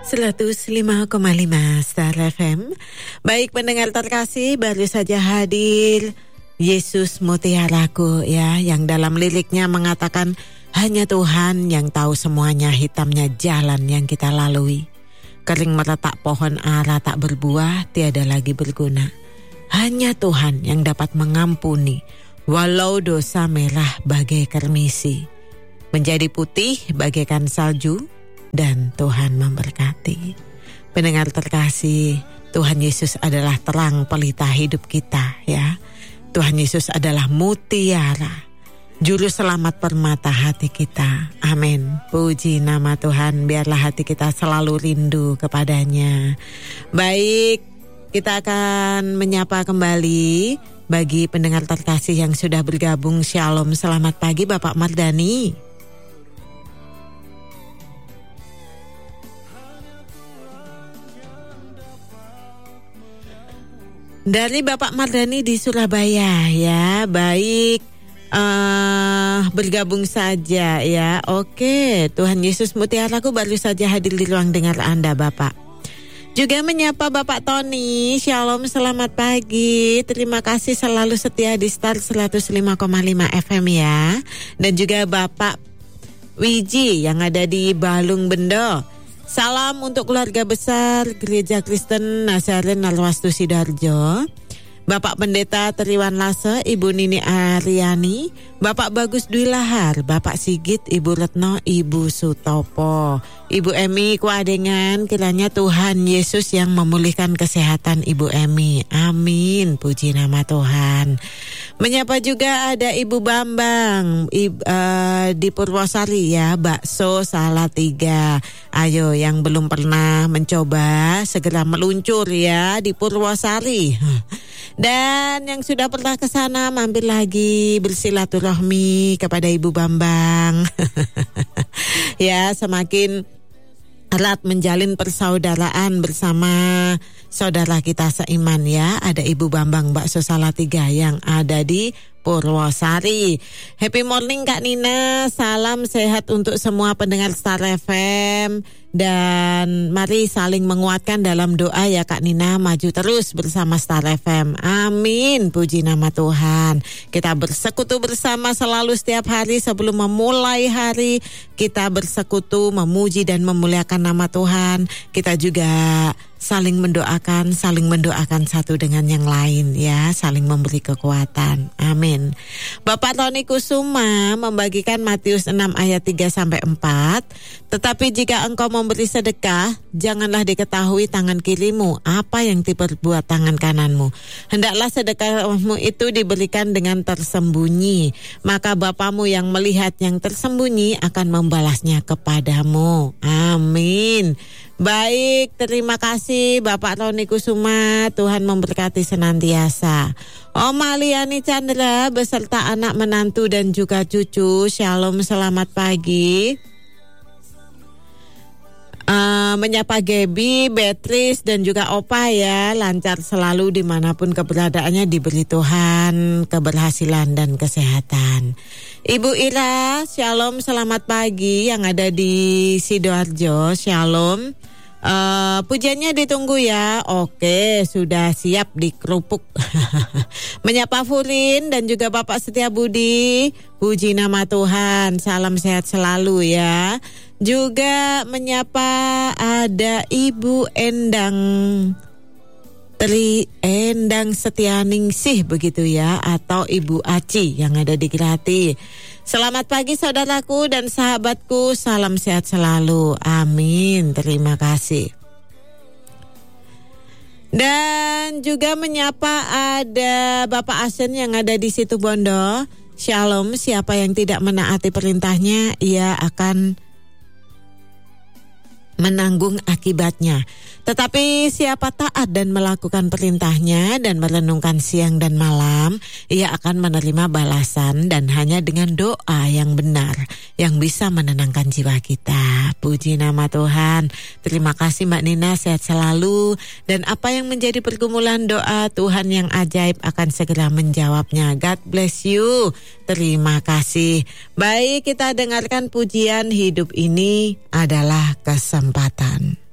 105,5 Star FM. Baik pendengar terkasih, baru saja hadir Yesus Mutiaraku ya, yang dalam liriknya mengatakan hanya Tuhan yang tahu semuanya, hitamnya jalan yang kita lalui. Kering meretak pohon ara tak berbuah, tiada lagi berguna. Hanya Tuhan yang dapat mengampuni, walau dosa merah bagai kermisi, menjadi putih bagaikan salju, dan Tuhan memberkati. Pendengar terkasih, Tuhan Yesus adalah terang pelita hidup kita ya. Tuhan Yesus adalah mutiara, juru selamat permata hati kita. Amin. Puji nama Tuhan, biarlah hati kita selalu rindu kepadanya. Baik, kita akan menyapa kembali bagi pendengar terkasih yang sudah bergabung. Shalom, selamat pagi Bapak Mardani. Dari Bapak Mardani di Surabaya ya, baik, bergabung saja ya. Oke, Tuhan Yesus Mutiaraku baru saja hadir di ruang dengar Anda Bapak. Juga menyapa Bapak Tony, shalom selamat pagi. Terima kasih selalu setia di Star 105,5 FM ya. Dan juga Bapak Wiji yang ada di Balung Bendo. Salam untuk keluarga besar Gereja Kristen Nazaret Narwastu Sidoarjo, Bapak Pendeta Triwan Lase, Ibu Nini Ariani, Bapak Bagus Dwi Lahar, Bapak Sigit, Ibu Retno, Ibu Sutopo, Ibu Emi Kuadengan. Kiranya Tuhan Yesus yang memulihkan kesehatan Ibu Emi. Amin, puji nama Tuhan. Menyapa juga ada Ibu Bambang di Purwosari ya, bakso Salatiga. Ayo yang belum pernah mencoba segera meluncur ya di Purwosari. Dan yang sudah pernah ke sana mampir lagi bersilaturahmi kepada Ibu Bambang. Ya, semakin erat menjalin persaudaraan bersama saudara kita seiman ya. Ada Ibu Bambang Bakso Salatiga yang ada di Purwosari. Happy morning Kak Nina, salam sehat untuk semua pendengar Star FM. Dan mari saling menguatkan dalam doa ya Kak Nina, maju terus bersama Star FM. Amin, puji nama Tuhan. Kita bersekutu bersama selalu setiap hari sebelum memulai hari. Kita bersekutu memuji dan memuliakan nama Tuhan. Kita juga saling mendoakan satu dengan yang lain ya, saling memberi kekuatan. Amin. Bapak Tony Kusuma membagikan Matius 6 ayat 3-4. Tetapi jika engkau memberi sedekah, janganlah diketahui tangan kirimu apa yang diperbuat tangan kananmu. Hendaklah sedekahmu itu diberikan dengan tersembunyi, maka Bapamu yang melihat yang tersembunyi akan membalasnya kepadamu. Amin. Baik, terima kasih Bapak Tony Kusuma. Tuhan memberkati senantiasa. Om Aliani Chandra beserta anak menantu dan juga cucu. Shalom, selamat pagi. Menyapa Gebi, Beatrice dan juga Opa ya, lancar selalu dimanapun keberadaannya, diberi Tuhan keberhasilan dan kesehatan. Ibu Ira, shalom selamat pagi yang ada di Sidoarjo, shalom. Pujiannya ditunggu ya. Oke, sudah siap dikerupuk. Menyapa Furin dan juga Bapak Setia Budi, puji nama Tuhan, salam sehat selalu ya. Juga menyapa ada Ibu Endang Endang Setianingsih begitu ya, atau Ibu Aci yang ada di Grati. Selamat pagi saudaraku dan sahabatku, salam sehat selalu. Amin, terima kasih. Dan juga menyapa ada Bapak Asen yang ada di Situbondo. Shalom, siapa yang tidak menaati perintahnya, ia akan menanggung akibatnya. Tetapi siapa taat dan melakukan perintahnya dan merenungkan siang dan malam, ia akan menerima balasan dan hanya dengan doa yang benar yang bisa menenangkan jiwa kita. Puji nama Tuhan. Terima kasih Mbak Nina, sehat selalu. Dan apa yang menjadi pergumulan doa, Tuhan yang ajaib akan segera menjawabnya. God bless you. Terima kasih. Baik, kita dengarkan pujian Hidup Ini Adalah Kesempatan.